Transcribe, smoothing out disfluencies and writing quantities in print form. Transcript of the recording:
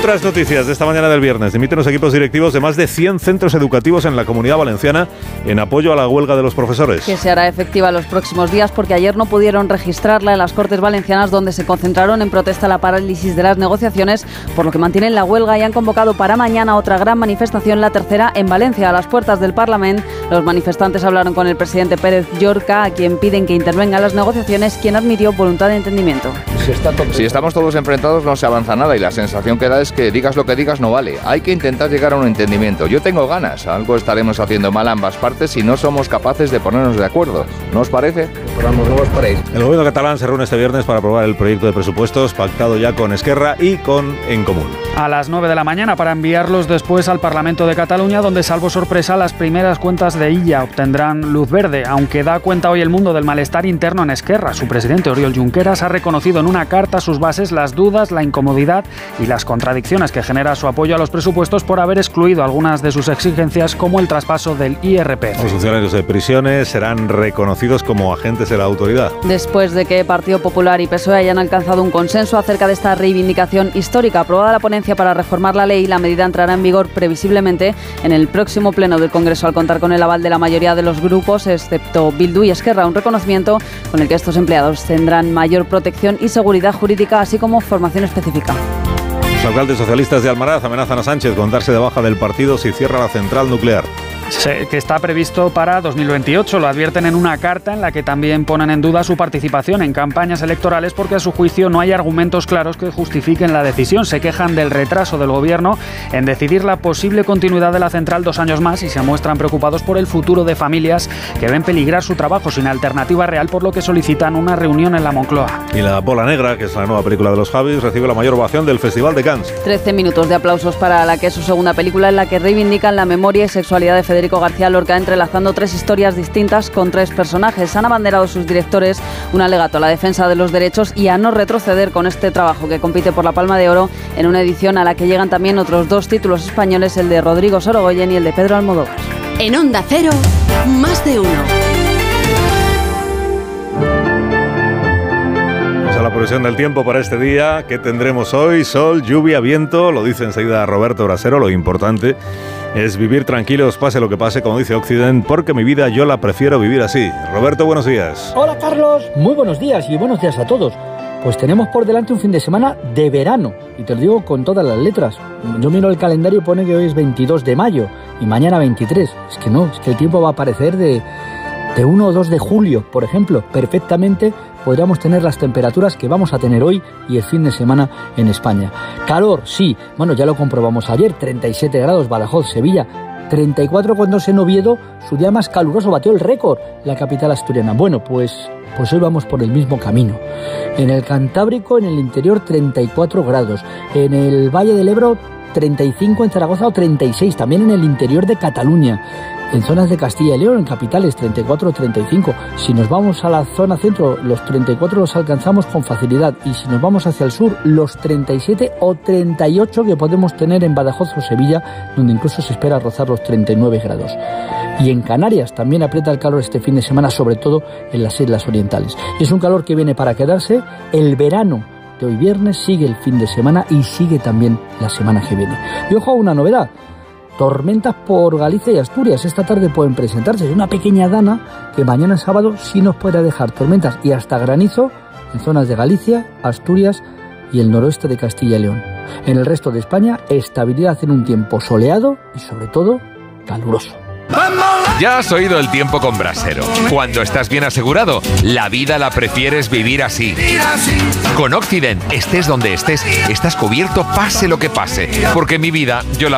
Otras noticias de esta mañana del viernes. Dimiten los equipos directivos de más de 100 centros educativos en la Comunidad Valenciana en apoyo a la huelga de los profesores. Que se hará efectiva los próximos días porque ayer no pudieron registrarla en las Cortes Valencianas, donde se concentraron en protesta a la parálisis de las negociaciones, por lo que mantienen la huelga y han convocado para mañana otra gran manifestación, la tercera en Valencia, a las puertas del Parlamento. Los manifestantes hablaron con el presidente Pérez Llorca, a quien piden que intervenga en las negociaciones, quien admitió voluntad de entendimiento. Si estamos todos enfrentados no se avanza nada y la sensación que da es que digas lo que digas no vale. Hay que intentar llegar a un entendimiento. Yo tengo ganas. Algo estaremos haciendo mal ambas partes si no somos capaces de ponernos de acuerdo. ¿No os parece? El gobierno catalán se reúne este viernes para aprobar el proyecto de presupuestos pactado ya con Esquerra y con En Común. A las 9 de la mañana para enviarlos después al Parlamento de Cataluña, donde, salvo sorpresa, las primeras cuentas de Illa obtendrán luz verde, aunque da cuenta hoy El Mundo del malestar interno en Esquerra. Su presidente, Oriol Junqueras, ha reconocido en una carta a sus bases las dudas, la incomodidad y las contradicciones que genera su apoyo a los presupuestos por haber excluido algunas de sus exigencias, como el traspaso del IRPF. Los funcionarios de prisiones serán reconocidos como agentes de la autoridad. Después de que Partido Popular y PSOE hayan alcanzado un consenso acerca de esta reivindicación histórica, aprobada la ponencia para reformar la ley, la medida entrará en vigor previsiblemente en el próximo pleno del Congreso, al contar con el aval de la mayoría de los grupos, excepto Bildu y Esquerra, un reconocimiento con el que estos empleados tendrán mayor protección y seguridad jurídica, así como formación específica. Los alcaldes socialistas de Almaraz amenazan a Sánchez con darse de baja del partido si cierra la central nuclear. Que está previsto para 2028. Lo advierten en una carta en la que también ponen en duda su participación en campañas electorales porque a su juicio no hay argumentos claros que justifiquen la decisión. Se quejan del retraso del gobierno en decidir la posible continuidad de la central 2 años más y se muestran preocupados por el futuro de familias que ven peligrar su trabajo sin alternativa real, por lo que solicitan una reunión en la Moncloa. Y La Bola Negra, que es la nueva película de los Javis, recibe la mayor ovación del Festival de Cannes. 13 minutos de aplausos para la que es su segunda película, en la que reivindican la memoria y sexualidad de Federico García Lorca, entrelazando 3 historias distintas con 3 personajes. Han abanderado sus directores un alegato a la defensa de los derechos y a no retroceder con este trabajo, que compite por la Palma de Oro en una edición a la que llegan también otros 2 títulos españoles, el de Rodrigo Sorogoyen y el de Pedro Almodóvar. En Onda Cero, Más de Uno. Vamos a la previsión del tiempo para este día. ¿Qué tendremos hoy? Sol, lluvia, viento. Lo dice enseguida Roberto Brasero. Lo importante es vivir tranquilos, pase lo que pase, como dice Occident, porque mi vida yo la prefiero vivir así. Roberto, buenos días. Hola, Carlos. Muy buenos días y buenos días a todos. Pues tenemos por delante un fin de semana de verano, y te lo digo con todas las letras. Yo miro el calendario y pone que hoy es 22 de mayo y mañana 23. Es que no, es que el tiempo va a parecer de 1 o 2 de julio, por ejemplo. Perfectamente podríamos tener las temperaturas que vamos a tener hoy y el fin de semana en España. Calor, sí, bueno, ya lo comprobamos ayer, 37 grados, Badajoz, Sevilla, 34 cuando en Oviedo, su día más caluroso, batió el récord, la capital asturiana. Bueno, pues hoy vamos por el mismo camino. En el Cantábrico, en el interior, 34 grados. En el Valle del Ebro, 35 en Zaragoza o 36, también en el interior de Cataluña. En zonas de Castilla y León, en capitales, 34 o 35. Si nos vamos a la zona centro, los 34 los alcanzamos con facilidad. Y si nos vamos hacia el sur, los 37 o 38 que podemos tener en Badajoz o Sevilla, donde incluso se espera rozar los 39 grados. Y en Canarias también aprieta el calor este fin de semana, sobre todo en las islas orientales. Es un calor que viene para quedarse. El verano de hoy viernes sigue el fin de semana y sigue también la semana que viene. Y ojo a una novedad. Tormentas por Galicia y Asturias. Esta tarde pueden presentarse. Es una pequeña dana que mañana sábado sí nos puede dejar tormentas y hasta granizo en zonas de Galicia, Asturias y el noroeste de Castilla y León. En el resto de España, estabilidad en un tiempo soleado y sobre todo caluroso. Ya has oído el tiempo con Brasero. Cuando estás bien asegurado, la vida la prefieres vivir así. Con Occident, estés donde estés, estás cubierto pase lo que pase. Porque mi vida, yo la